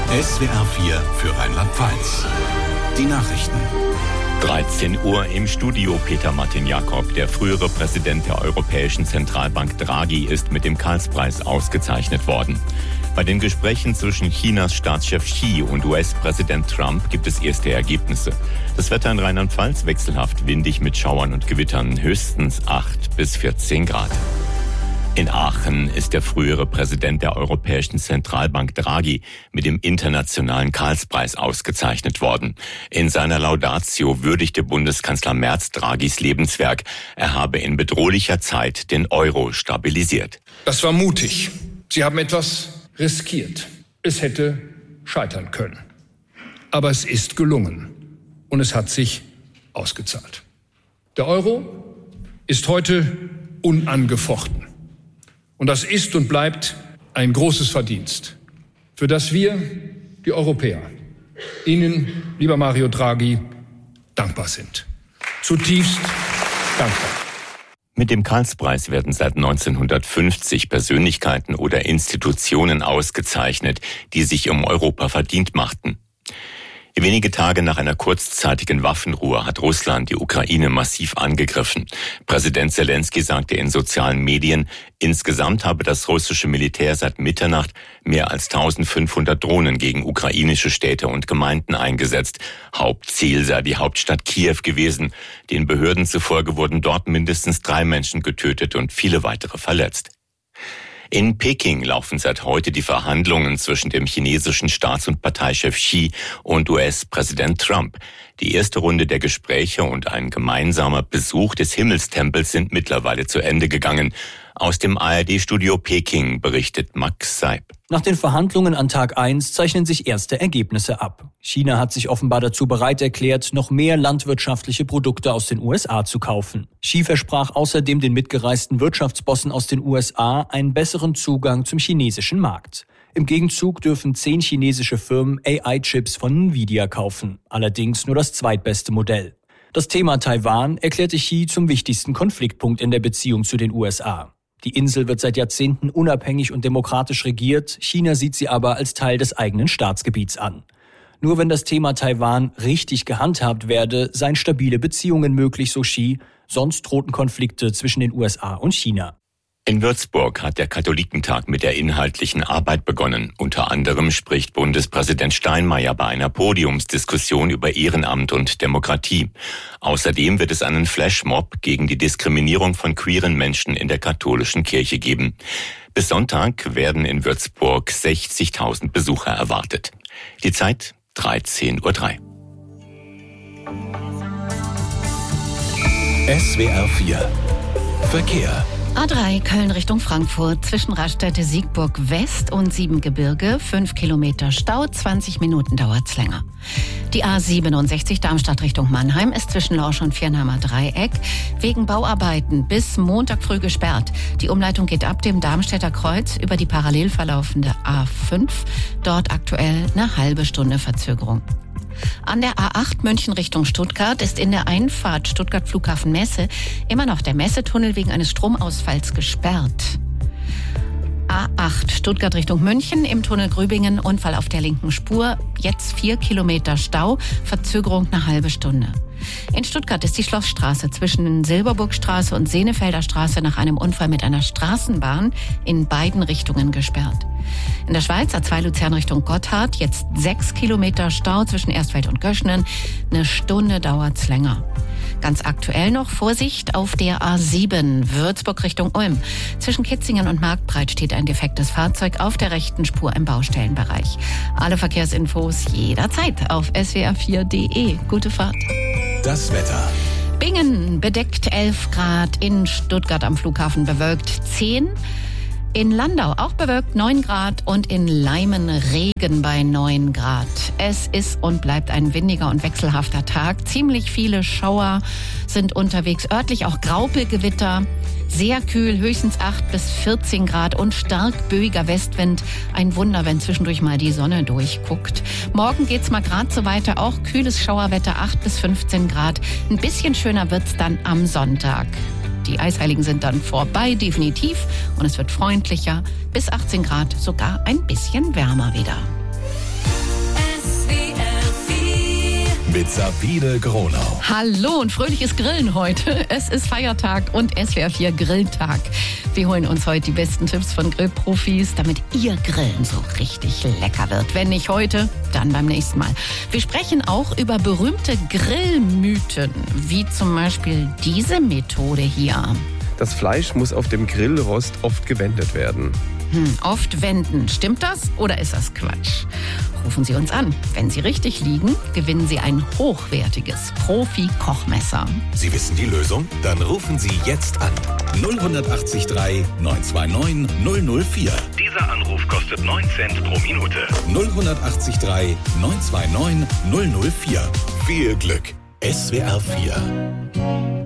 SWR 4 für Rheinland-Pfalz. Die Nachrichten. 13 Uhr im Studio. Peter Martin Jakob. Der frühere Präsident der Europäischen Zentralbank Draghi ist mit dem Karlspreis ausgezeichnet worden. Bei den Gesprächen zwischen Chinas Staatschef Xi und US-Präsident Trump gibt es erste Ergebnisse. Das Wetter in Rheinland-Pfalz wechselhaft windig mit Schauern und Gewittern, höchstens 8 bis 14 Grad. In Aachen ist der frühere Präsident der Europäischen Zentralbank Draghi mit dem internationalen Karlspreis ausgezeichnet worden. In seiner Laudatio würdigte Bundeskanzler Merz Draghis Lebenswerk. Er habe in bedrohlicher Zeit den Euro stabilisiert. Das war mutig. Sie haben etwas riskiert. Es hätte scheitern können. Aber es ist gelungen. Und es hat sich ausgezahlt. Der Euro ist heute unangefochten. Und das ist und bleibt ein großes Verdienst, für das wir, die Europäer, Ihnen, lieber Mario Draghi, dankbar sind. Zutiefst dankbar. Mit dem Karlspreis werden seit 1950 Persönlichkeiten oder Institutionen ausgezeichnet, die sich um Europa verdient machten. Wenige Tage nach einer kurzzeitigen Waffenruhe hat Russland die Ukraine massiv angegriffen. Präsident Zelensky sagte in sozialen Medien, insgesamt habe das russische Militär seit Mitternacht mehr als 1500 Drohnen gegen ukrainische Städte und Gemeinden eingesetzt. Hauptziel sei die Hauptstadt Kiew gewesen. Den Behörden zufolge wurden dort mindestens 3 Menschen getötet und viele weitere verletzt. In Peking laufen seit heute die Verhandlungen zwischen dem chinesischen Staats- und Parteichef Xi und US-Präsident Trump. Die erste Runde der Gespräche und ein gemeinsamer Besuch des Himmelstempels sind mittlerweile zu Ende gegangen. Aus dem ARD-Studio Peking berichtet Max Seib. Nach den Verhandlungen an Tag 1 zeichnen sich erste Ergebnisse ab. China hat sich offenbar dazu bereit erklärt, noch mehr landwirtschaftliche Produkte aus den USA zu kaufen. Xi versprach außerdem den mitgereisten Wirtschaftsbossen aus den USA einen besseren Zugang zum chinesischen Markt. Im Gegenzug dürfen 10 chinesische Firmen AI-Chips von Nvidia kaufen, allerdings nur das zweitbeste Modell. Das Thema Taiwan erklärte Xi zum wichtigsten Konfliktpunkt in der Beziehung zu den USA. Die Insel wird seit Jahrzehnten unabhängig und demokratisch regiert, China sieht sie aber als Teil des eigenen Staatsgebiets an. Nur wenn das Thema Taiwan richtig gehandhabt werde, seien stabile Beziehungen möglich, so Xi, sonst drohten Konflikte zwischen den USA und China. In Würzburg hat der Katholikentag mit der inhaltlichen Arbeit begonnen. Unter anderem spricht Bundespräsident Steinmeier bei einer Podiumsdiskussion über Ehrenamt und Demokratie. Außerdem wird es einen Flashmob gegen die Diskriminierung von queeren Menschen in der katholischen Kirche geben. Bis Sonntag werden in Würzburg 60.000 Besucher erwartet. Die Zeit 13:03 Uhr. SWR 4 Verkehr. A3 Köln Richtung Frankfurt zwischen Raststätte Siegburg West und Siebengebirge. 5 Kilometer Stau, 20 Minuten dauert's länger. Die A67 Darmstadt Richtung Mannheim ist zwischen Lorsch und Viernheimer Dreieck wegen Bauarbeiten bis Montag früh gesperrt. Die Umleitung geht ab dem Darmstädter Kreuz über die parallel verlaufende A5. Dort aktuell eine halbe Stunde Verzögerung. An der A8 München Richtung Stuttgart ist in der Einfahrt Stuttgart Flughafen Messe immer noch der Messetunnel wegen eines Stromausfalls gesperrt. A8 Stuttgart Richtung München im Tunnel Grübingen, Unfall auf der linken Spur, jetzt 4 Kilometer Stau, Verzögerung eine halbe Stunde. In Stuttgart ist die Schlossstraße zwischen Silberburgstraße und Senefelder Straße nach einem Unfall mit einer Straßenbahn in beiden Richtungen gesperrt. In der Schweiz A2 Luzern Richtung Gotthard jetzt 6 Kilometer Stau zwischen Erstfeld und Göschenen. Eine Stunde dauert's länger. Ganz aktuell noch Vorsicht auf der A7 Würzburg Richtung Ulm. Zwischen Kitzingen und Marktbreit steht ein defektes Fahrzeug auf der rechten Spur im Baustellenbereich. Alle Verkehrsinfos jederzeit auf swr4.de. Gute Fahrt. Das Wetter. Bingen bedeckt 11 Grad, in Stuttgart am Flughafen bewölkt 10. In Landau auch bewölkt 9 Grad und in Leimen Regen bei 9 Grad. Es ist und bleibt ein windiger und wechselhafter Tag. Ziemlich viele Schauer sind unterwegs, örtlich auch Graupelgewitter. Sehr kühl, höchstens 8 bis 14 Grad und stark böiger Westwind. Ein Wunder, wenn zwischendurch mal die Sonne durchguckt. Morgen geht's mal grad so weiter, auch kühles Schauerwetter, 8 bis 15 Grad. Ein bisschen schöner wird's dann am Sonntag. Die Eisheiligen sind dann vorbei, definitiv. Und es wird freundlicher, bis 18 Grad, sogar ein bisschen wärmer wieder. mit Sabine Gronau. Hallo und fröhliches Grillen heute. Es ist Feiertag und SWR 4 Grilltag. Wir holen uns heute die besten Tipps von Grillprofis, damit Ihr Grillen so richtig lecker wird. Wenn nicht heute, dann beim nächsten Mal. Wir sprechen auch über berühmte Grillmythen, wie zum Beispiel diese Methode hier. Das Fleisch muss auf dem Grillrost oft gewendet werden. Oft wenden. Stimmt das oder ist das Quatsch? Rufen Sie uns an. Wenn Sie richtig liegen, gewinnen Sie ein hochwertiges Profi-Kochmesser. Sie wissen die Lösung? Dann rufen Sie jetzt an. 0183 929 004. Dieser Anruf kostet 9 Cent pro Minute. 0183 929 004. Viel Glück. SWR 4.